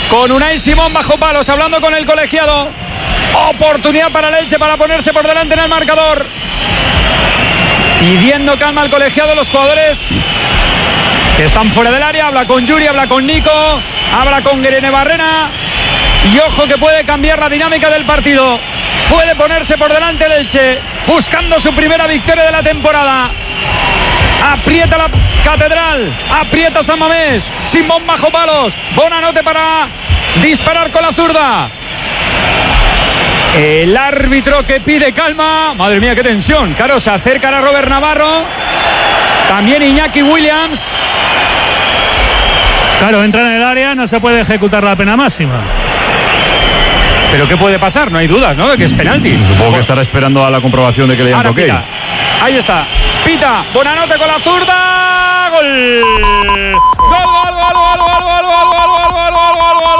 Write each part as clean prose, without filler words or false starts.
con Unai Simón bajo palos, hablando con el colegiado. Oportunidad para el Elche para ponerse por delante en el marcador. Pidiendo calma al colegiado, los jugadores que están fuera del área. Habla con Yuri, habla con Nico, habla con Guerene Barrena. Y ojo que puede cambiar la dinámica del partido. Puede ponerse por delante el Elche, buscando su primera victoria de la temporada. Aprieta la Catedral, aprieta San Mamés. Simón bajo palos, Bonanote para disparar con la zurda. El árbitro que pide calma. Madre mía, qué tensión. Claro, se acerca a Robert Navarro. También Iñaki Williams. Claro, entra en el área, no se puede ejecutar la pena máxima. ¿Pero qué puede pasar? No hay dudas, ¿no? De que es penalti. Supongo que estará esperando a la comprobación de que le hayan toque. Ahí está. Pita. Bonanote con la zurda. Gol. Gol, gol, gol, gol, gol, gol, gol, gol, gol, gol,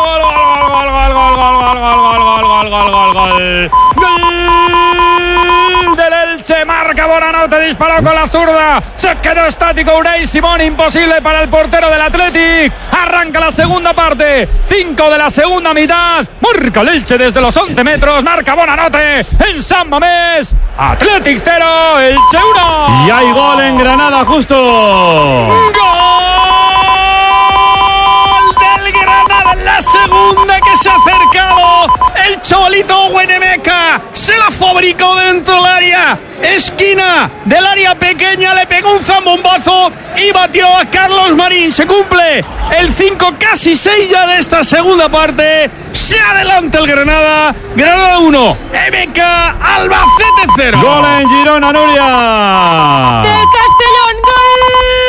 gol del Elche, marca Bonanote, disparó con la zurda, se quedó estático Unai Simón, imposible para el portero del Athletic. Arranca la segunda parte, 5 de la segunda mitad, marca el Elche desde los 11 metros, marca Bonanote en San Mamés. Athletic 0, Elche 1. Y hay gol en Granada, justo. ¡Gol del Granada en la segunda, que se ha acercado el chavalito Huenemeca, se la fabricó dentro del área, esquina del área pequeña, le pegó un zambombazo y batió a Carlos Marín. Se cumple el 5, casi 6 ya de esta segunda parte. Se adelanta el Granada, Granada 1, MK Albacete 0. Gol en Girona, Nuria. Del Castellón, gol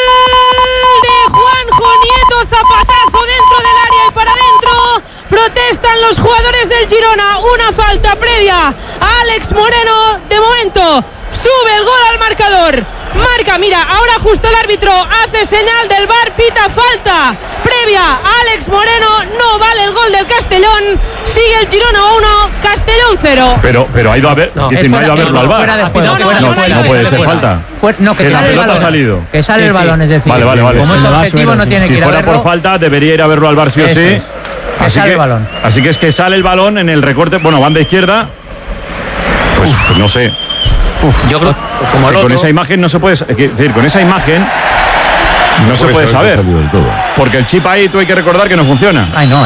de Juanjo Nieto, zapatazo dentro del área y para adentro. Protestan los jugadores del Girona, una falta previa a Alex Moreno. De momento sube el gol al marcador. Marca, mira, ahora justo el árbitro hace señal del VAR, pita falta previa a Alex Moreno. No vale el gol del Castellón. Sigue el Girona 1, Castellón 0. Pero ha ido a ver, no, no ha ido a verlo al VAR. No puede ser falta. No, que sale el balón. Salido. Que sale el balón, es decir. Vale. Como es objetivo, no tiene que ir a verlo. Si fuera por falta, debería ir a verlo al VAR sí o sí. Sale el balón. Así que es que sale el balón en el recorte, bueno, banda izquierda. Pues no sé. Yo creo que con esa imagen no se puede, es decir, con esa imagen no se puede saber. Porque el chip ahí tú hay que recordar que no funciona. Ay, no.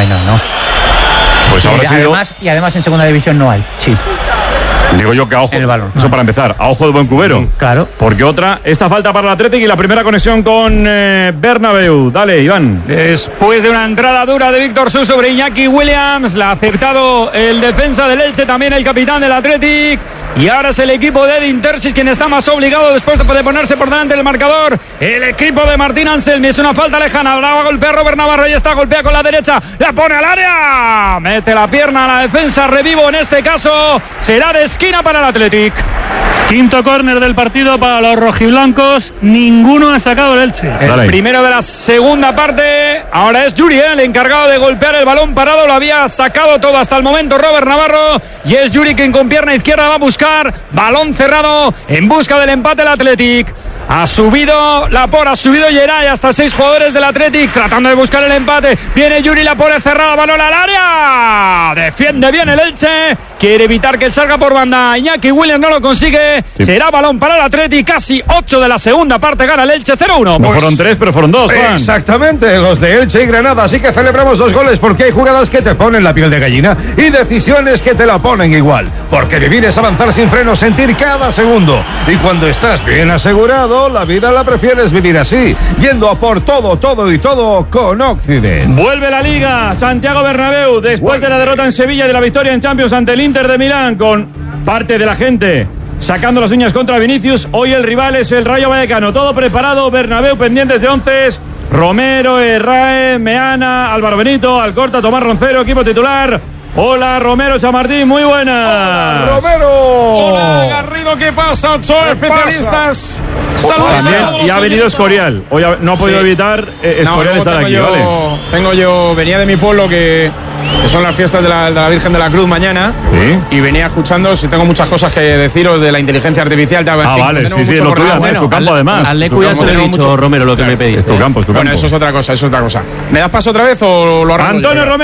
Pues ahora y además en segunda división no hay chip. Digo yo que a ojo, el balón, eso para empezar, a ojo de buen cubero. Claro. Porque esta falta para el Athletic y la primera conexión con Bernabéu. Dale, Iván. Después de una entrada dura de Víctor Su sobre Iñaki Williams, la ha acertado el defensa del Elche, también el capitán del Athletic. Y ahora es el equipo de Edin Terzic quien está más obligado después de ponerse por delante del marcador. El equipo de Martín Anselmi, es una falta lejana. Ahora va a golpear Robert Navarro y está, golpea con la derecha, la pone al área, mete la pierna a la defensa, revivo en este caso, será de esquina para el Athletic. Quinto córner del partido para los rojiblancos, ninguno ha sacado el Elche. El primero de la segunda parte, ahora es Yuri, el encargado de golpear el balón parado, lo había sacado todo hasta el momento Robert Navarro, y es Yuri quien con pierna izquierda va a buscar balón cerrado en busca del empate el Athletic. Ha subido Laporte, ha subido Geray, hasta 6 jugadores del Athletic tratando de buscar el empate. Viene Yuri, la pone cerrada, balón al área. Defiende bien el Elche, quiere evitar que salga por banda. Iñaki Williams no lo consigue. Sí. Será balón para el Athletic, casi 8 de la segunda parte, gana el Elche 0-1. No fueron 3, pero fueron 2, Juan. Exactamente, los de Elche y Granada. Así que celebramos 2 goles porque hay jugadas que te ponen la piel de gallina y decisiones que te la ponen igual. Porque vivir es avanzar sin freno, sentir cada segundo. Y cuando estás bien asegurado, la vida la prefieres vivir así, yendo a por todo con Occident. Vuelve la Liga, Santiago Bernabéu, después de la derrota en Sevilla y de la victoria en Champions ante el Inter de Milán, con parte de la gente sacando las uñas contra Vinicius. Hoy el rival es el Rayo Vallecano. Todo preparado, Bernabéu pendientes de 11. Romero, Herrera, Meana, Álvaro Benito, Alcorta, Tomás Roncero, equipo titular. Hola Romero, Chamartín, muy buenas. Hola Romero. Hola Garrido, ¿qué pasa? 8 especialistas. Saludos a todos. Y ha venido Escorial. Hoy no ha podido evitar Escorial estar aquí, ¿vale? Venía de mi pueblo que son las fiestas de la Virgen de la Cruz mañana. ¿Sí? Y venía escuchando, si tengo muchas cosas que deciros de la inteligencia artificial. Vale, sí, es lo tuyo, es tu campo además. Al Lecu ya se le he dicho, Romero, lo que me pediste. Es tu campo. Bueno, eso es otra cosa. ¿Me das paso otra vez o lo arranco? Antonio Romero.